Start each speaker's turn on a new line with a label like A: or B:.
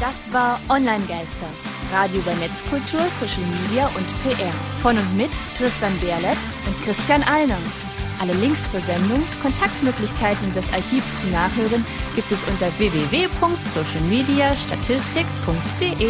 A: Das war Online-Geister. Radio über Netzkultur, Social Media und PR. Von und mit Tristan Berlet und Christian Allner. Alle Links zur Sendung, Kontaktmöglichkeiten und das Archiv zum Nachhören gibt es unter www.socialmediastatistik.de.